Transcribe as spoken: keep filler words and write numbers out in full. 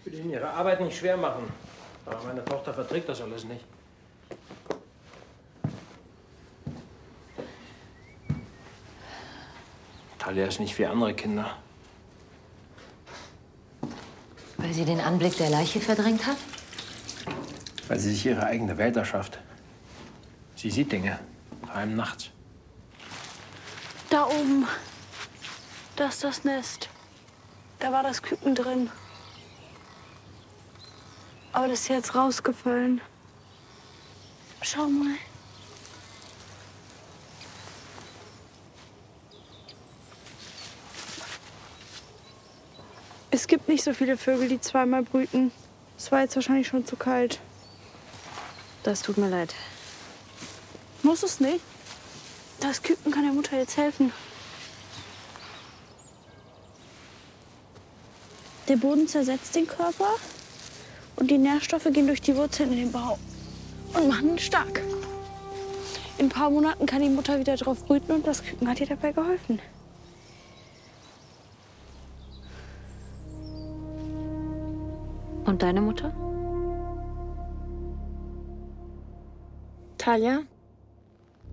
Ich will Ihnen Ihre Arbeit nicht schwer machen, aber meine Tochter verträgt das alles nicht. Talia ist nicht wie andere Kinder. Weil sie den Anblick der Leiche verdrängt hat? Weil sie sich ihre eigene Welt erschafft. Sie sieht Dinge, vor allem nachts. Da oben, da ist das Nest. Da war das Küken drin. Aber das ist jetzt rausgefallen. Schau mal. Es gibt nicht so viele Vögel, die zweimal brüten. Es war jetzt wahrscheinlich schon zu kalt. Das tut mir leid. Muss es nicht. Das Küken kann der Mutter jetzt helfen. Der Boden zersetzt den Körper und die Nährstoffe gehen durch die Wurzeln in den Bauch und machen ihn stark. In ein paar Monaten kann die Mutter wieder drauf brüten und das Küken hat ihr dabei geholfen. Und deine Mutter? Talia?